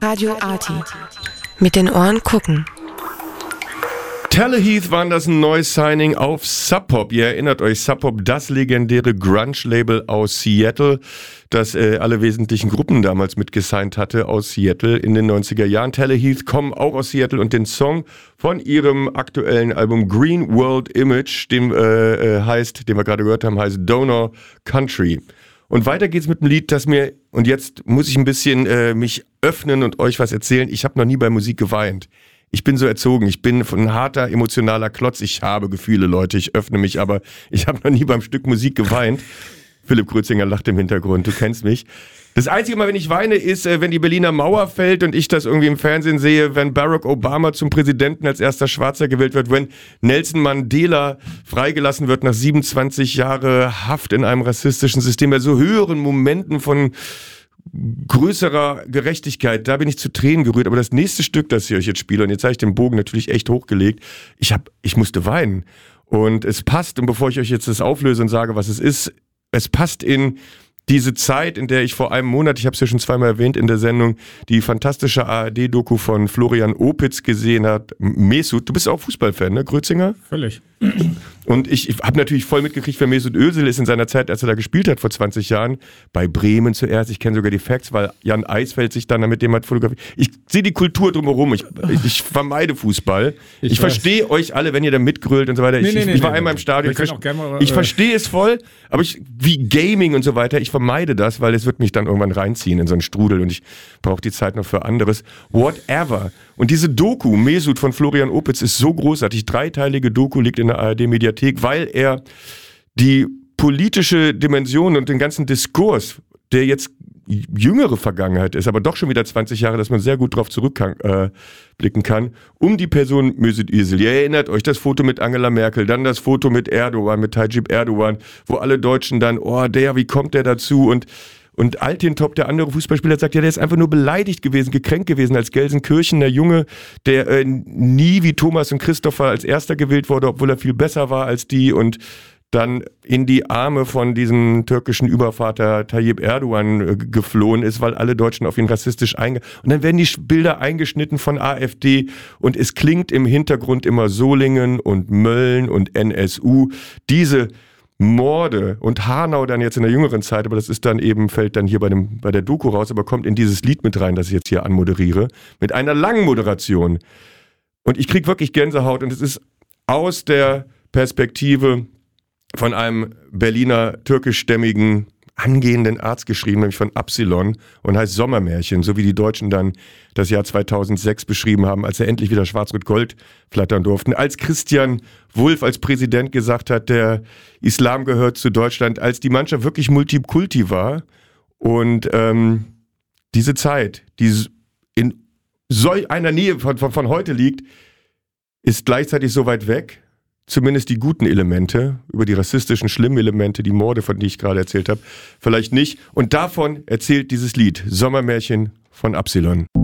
Radio Arty. Mit den Ohren gucken. Teleheath waren das ein neues Signing auf Sub Pop. Ihr erinnert euch, Sub Pop, das legendäre Grunge-Label aus Seattle, das alle wesentlichen Gruppen damals mitgesigned hatte aus Seattle in den 90er Jahren. Teleheath kommen auch aus Seattle und den Song von ihrem aktuellen Album Green World Image, den wir gerade gehört haben, heißt Donor Country. Und weiter geht's mit einem Lied, das mir, und jetzt muss ich ein bisschen mich öffnen und euch was erzählen, ich habe noch nie bei Musik geweint. Ich bin so erzogen, ich bin ein harter, emotionaler Klotz. Ich habe Gefühle, Leute, ich öffne mich, aber ich habe noch nie beim Stück Musik geweint. Philipp Krötzinger lacht im Hintergrund, du kennst mich. Das einzige Mal, wenn ich weine, ist, wenn die Berliner Mauer fällt und ich das irgendwie im Fernsehen sehe, wenn Barack Obama zum Präsidenten als erster Schwarzer gewählt wird, wenn Nelson Mandela freigelassen wird nach 27 Jahren Haft in einem rassistischen System, bei so höheren Momenten von größerer Gerechtigkeit, da bin ich zu Tränen gerührt. Aber das nächste Stück, das ich euch jetzt spiele, und jetzt habe ich den Bogen natürlich echt hochgelegt, ich musste weinen. Und es passt, und bevor ich euch jetzt das auflöse und sage, was es ist, es passt in diese Zeit, in der ich vor einem Monat, ich habe es ja schon zweimal erwähnt in der Sendung, die fantastische ARD-Doku von Florian Opitz gesehen hat. Mesut, du bist auch Fußballfan, ne, Krötzinger? Völlig. Und ich habe natürlich voll mitgekriegt, wer Mesut Özil ist in seiner Zeit, als er da gespielt hat vor 20 Jahren, bei Bremen zuerst. Ich kenne sogar die Facts, weil Jan Eisfeld sich dann mit dem hat fotografiert. Ich sehe die Kultur drumherum. Ich vermeide Fußball. Ich verstehe euch alle, wenn ihr da mitgrölt und so weiter. Ich war einmal im Stadion. Ich verstehe es voll, aber wie Gaming und so weiter, ich vermeide das, weil es wird mich dann irgendwann reinziehen in so einen Strudel und ich brauche die Zeit noch für anderes. Whatever. Und diese Doku, Mesut von Florian Opitz, ist so großartig. 3-teilige Doku liegt in der ARD-Mediathek, weil er die politische Dimension und den ganzen Diskurs, der jetzt jüngere Vergangenheit ist, aber doch schon wieder 20 Jahre, dass man sehr gut drauf zurückblicken kann, um die Person Mesut Özil. Ihr erinnert euch, das Foto mit Angela Merkel, dann das Foto mit Erdogan, mit Tayyip Erdogan, wo alle Deutschen dann, wie kommt der dazu? Und Altintop, der andere Fußballspieler, sagt, ja, der ist einfach nur beleidigt gewesen, gekränkt gewesen als Gelsenkirchener Junge, der nie wie Thomas und Christopher als Erster gewählt wurde, obwohl er viel besser war als die und dann in die Arme von diesem türkischen Übervater Tayyip Erdogan geflohen ist, weil alle Deutschen auf ihn rassistisch und dann werden die Bilder eingeschnitten von AfD und es klingt im Hintergrund immer Solingen und Mölln und NSU. Diese Morde und Hanau dann jetzt in der jüngeren Zeit, aber das ist dann eben, fällt dann hier bei der Doku raus, aber kommt in dieses Lied mit rein, das ich jetzt hier anmoderiere, mit einer langen Moderation. Und ich krieg wirklich Gänsehaut und es ist aus der Perspektive von einem Berliner türkischstämmigen angehenden Arzt geschrieben, nämlich von Absilon und heißt Sommermärchen, so wie die Deutschen dann das Jahr 2006 beschrieben haben, als er endlich wieder Schwarz-Rot-Gold flattern durften. Als Christian Wulff als Präsident gesagt hat, der Islam gehört zu Deutschland, als die Mannschaft wirklich Multikulti war und diese Zeit, die in solch einer Nähe von heute liegt, ist gleichzeitig so weit weg. Zumindest die guten Elemente, über die rassistischen, schlimmen Elemente, die Morde, von denen ich gerade erzählt habe, vielleicht nicht. Und davon erzählt dieses Lied, Sommermärchen von Absilon.